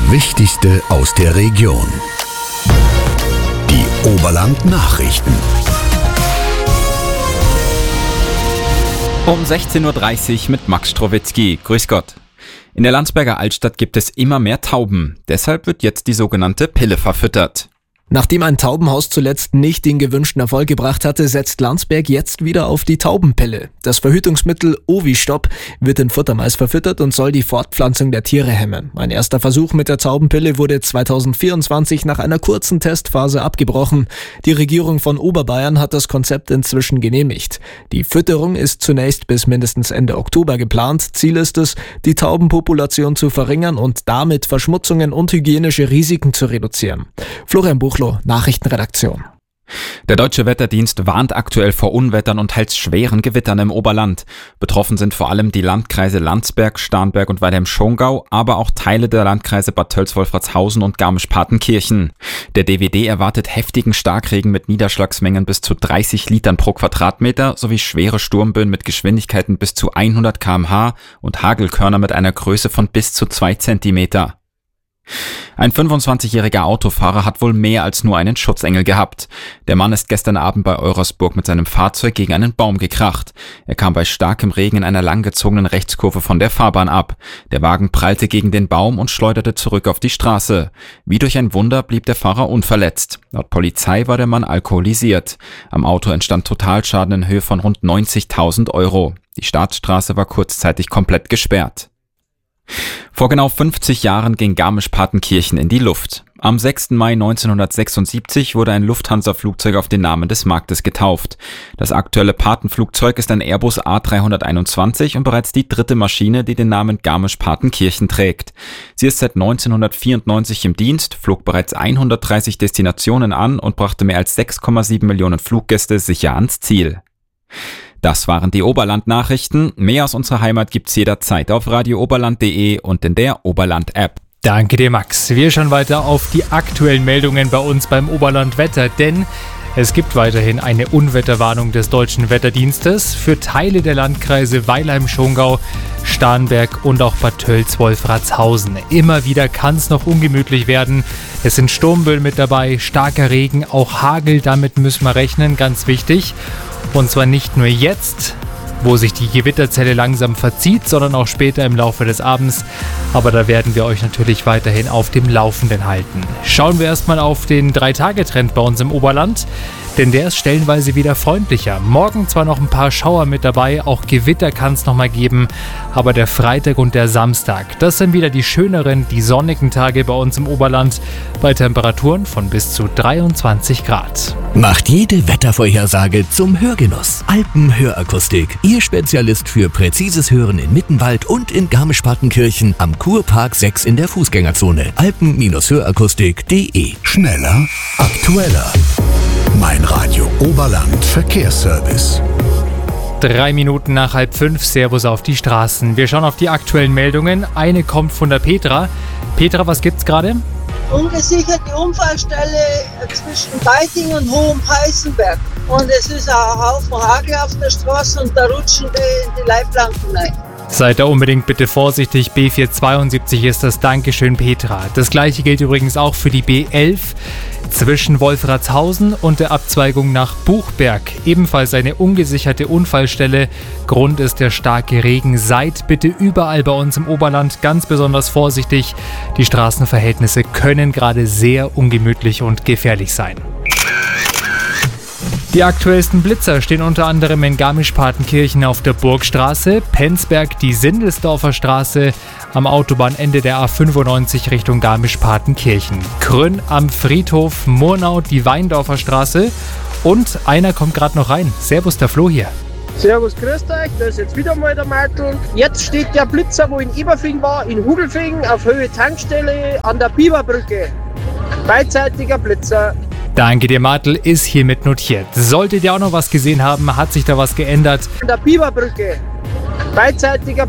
Wichtigste aus der Region. Die Oberland-Nachrichten. Um 16.30 Uhr mit Max Strowitzki. Grüß Gott. In der Landsberger Altstadt gibt es immer mehr Tauben. Deshalb wird jetzt die sogenannte Pille verfüttert. Nachdem ein Taubenhaus zuletzt nicht den gewünschten Erfolg gebracht hatte, setzt Landsberg jetzt wieder auf die Taubenpille. Das Verhütungsmittel Ovistop wird in Futtermais verfüttert und soll die Fortpflanzung der Tiere hemmen. Ein erster Versuch mit der Taubenpille wurde 2024 nach einer kurzen Testphase abgebrochen. Die Regierung von Oberbayern hat das Konzept inzwischen genehmigt. Die Fütterung ist zunächst bis mindestens Ende Oktober geplant. Ziel ist es, die Taubenpopulation zu verringern und damit Verschmutzungen und hygienische Risiken zu reduzieren. Florian Buchloh, Nachrichtenredaktion. Der Deutsche Wetterdienst warnt aktuell vor Unwettern und teils schweren Gewittern im Oberland. Betroffen sind vor allem die Landkreise Landsberg, Starnberg und Weilheim-Schongau, aber auch Teile der Landkreise Bad Tölz-Wolfratshausen und Garmisch-Partenkirchen. Der DWD erwartet heftigen Starkregen mit Niederschlagsmengen bis zu 30 Litern pro Quadratmeter sowie schwere Sturmböen mit Geschwindigkeiten bis zu 100 km/h und Hagelkörner mit einer Größe von bis zu 2 Zentimeter. Ein 25-jähriger Autofahrer hat wohl mehr als nur einen Schutzengel gehabt. Der Mann ist gestern Abend bei Eurasburg mit seinem Fahrzeug gegen einen Baum gekracht. Er kam bei starkem Regen in einer langgezogenen Rechtskurve von der Fahrbahn ab. Der Wagen prallte gegen den Baum und schleuderte zurück auf die Straße. Wie durch ein Wunder blieb der Fahrer unverletzt. Laut Polizei war der Mann alkoholisiert. Am Auto entstand Totalschaden in Höhe von rund 90.000 €. Die Staatsstraße war kurzzeitig komplett gesperrt. Vor genau 50 Jahren ging Garmisch-Partenkirchen in die Luft. Am 6. Mai 1976 wurde ein Lufthansa-Flugzeug auf den Namen des Marktes getauft. Das aktuelle Patenflugzeug ist ein Airbus A321 und bereits die dritte Maschine, die den Namen Garmisch-Partenkirchen trägt. Sie ist seit 1994 im Dienst, flog bereits 130 Destinationen an und brachte mehr als 6,7 Millionen Fluggäste sicher ans Ziel. Das waren die Oberland-Nachrichten. Mehr aus unserer Heimat gibt's jederzeit auf radiooberland.de und in der Oberland-App. Danke dir, Max. Wir schauen weiter auf die aktuellen Meldungen bei uns beim Oberland-Wetter, denn es gibt weiterhin eine Unwetterwarnung des Deutschen Wetterdienstes für Teile der Landkreise Weilheim-Schongau, Starnberg und auch Bad Tölz-Wolfratshausen. Immer wieder kann es noch ungemütlich werden. Es sind Sturmböen mit dabei, starker Regen, auch Hagel, damit müssen wir rechnen, ganz wichtig. Und zwar nicht nur jetzt, wo sich die Gewitterzelle langsam verzieht, sondern auch später im Laufe des Abends. Aber da werden wir euch natürlich weiterhin auf dem Laufenden halten. Schauen wir erstmal auf den 3-Tage-Trend bei uns im Oberland, denn der ist stellenweise wieder freundlicher. Morgen zwar noch ein paar Schauer mit dabei, auch Gewitter kann es nochmal geben, aber der Freitag und der Samstag, das sind wieder die schöneren, die sonnigen Tage bei uns im Oberland, bei Temperaturen von bis zu 23 Grad. Macht jede Wettervorhersage zum Hörgenuss. Alpenhörakustik, Ihr Spezialist für präzises Hören in Mittenwald und in Garmisch-Partenkirchen am Kurpark 6 in der Fußgängerzone. Alpen-Hörakustik.de. Schneller, aktueller. Mein Radio Oberland Verkehrsservice. 3 Minuten nach 4:30, Servus auf die Straßen. Wir schauen auf die aktuellen Meldungen. Eine kommt von der Petra. Petra, was gibt's gerade? Ungesicherte Unfallstelle zwischen Beiting und Hohem-Peißenberg. Und es ist ein Haufen Hagel auf der Straße und da rutschen die Leitplanken rein. Seid da unbedingt bitte vorsichtig. B472 ist das. Dankeschön, Petra. Das gleiche gilt übrigens auch für die B11 zwischen Wolfratshausen und der Abzweigung nach Buchberg. Ebenfalls eine ungesicherte Unfallstelle. Grund ist der starke Regen. Seid bitte überall bei uns im Oberland ganz besonders vorsichtig. Die Straßenverhältnisse können gerade sehr ungemütlich und gefährlich sein. Die aktuellsten Blitzer stehen unter anderem in Garmisch-Partenkirchen auf der Burgstraße, Penzberg die Sindelsdorfer Straße, am Autobahnende der A95 Richtung Garmisch-Partenkirchen, Krönn am Friedhof, Murnau die Weindorfer Straße und einer kommt gerade noch rein. Servus, der Flo hier. Servus, grüßt euch, da ist jetzt wieder mal der Martel. Jetzt steht der Blitzer, wo in Eberfing war, in Hugelfing, auf Höhe Tankstelle an der Biberbrücke. Beidseitiger Blitzer. Danke dir, Martel, ist hiermit notiert. Solltet ihr auch noch was gesehen haben, hat sich da was geändert. An der Biberbrücke. Beidseitiger